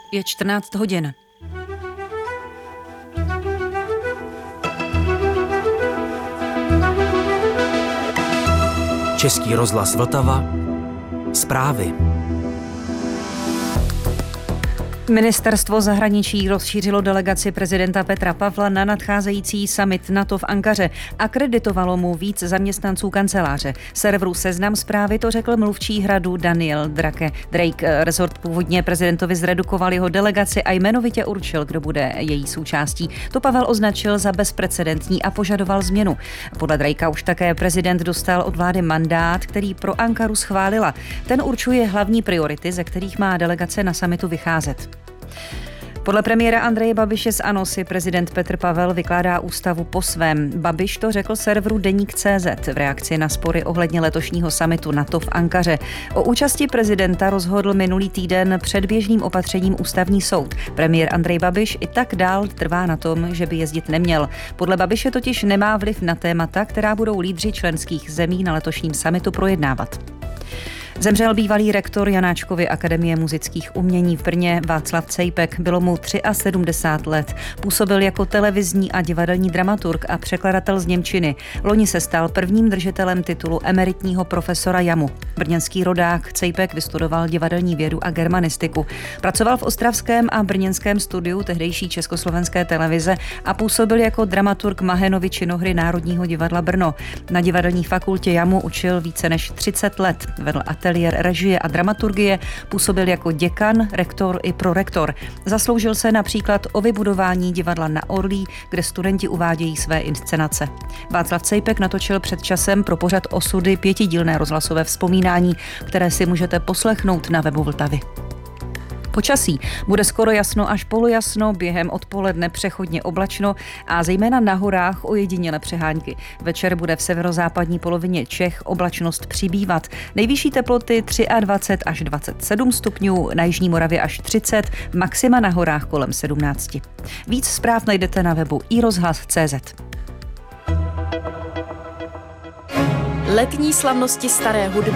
Je 14 hodin. Český rozhlas Vltava. Zprávy. Ministerstvo zahraničí rozšířilo delegaci prezidenta Petra Pavla na nadcházející summit NATO v Ankaře. Akreditovalo mu víc zaměstnanců kanceláře. Serveru Seznam Zprávy to řekl mluvčí Hradu Daniel Drake. Rezort původně prezidentovi zredukoval jeho delegaci a jmenovitě určil, kdo bude její součástí. To Pavel označil za bezprecedentní a požadoval změnu. Podle Drakea už také prezident dostal od vlády mandát, který pro Ankaru schválila. Ten určuje hlavní priority, ze kterých má delegace na summitu vycházet. Podle premiéra Andreje Babiše z ANO si prezident Petr Pavel vykládá ústavu po svém. Babiš to řekl serveru Deník.cz v reakci na spory ohledně letošního summitu NATO v Ankaře. O účasti prezidenta rozhodl minulý týden předběžným opatřením ústavní soud. Premiér Andrej Babiš i tak dál trvá na tom, že by jezdit neměl. Podle Babiše totiž nemá vliv na témata, která budou lídři členských zemí na letošním summitu projednávat. Zemřel bývalý rektor Janáčkovy akademie muzických umění v Brně Václav Cejpek. Bylo mu 73 let. Působil jako televizní a divadelní dramaturg a překladatel z němčiny. Loni se stal prvním držitelem titulu emeritního profesora JAMU. Brněnský rodák Cejpek vystudoval divadelní vědu a germanistiku. Pracoval v ostravském a brněnském studiu tehdejší Československé televize a působil jako dramaturg Mahenovy činohry Národního divadla Brno. Na divadelní fakultě JAMU učil více než 30 let. Vedl ateliér režie a dramaturgie, působil jako děkan, rektor i prorektor. Zasloužil se například o vybudování divadla na Orlí, kde studenti uvádějí své inscenace. Václav Cejpek natočil před časem pro pořad Osudy 5dílné rozhlasové vzpomínání, které si můžete poslechnout na webu Vltavy. Počasí. Bude skoro jasno až polojasno, během odpoledne přechodně oblačno a zejména na horách ojedinělé přehánky. Večer bude v severozápadní polovině Čech oblačnost přibývat. Nejvyšší teploty 23 až 27 stupňů, na jižní Moravě až 30, maxima na horách kolem 17. Víc zpráv najdete na webu iRozhlas.cz. Letní slavnosti staré hudby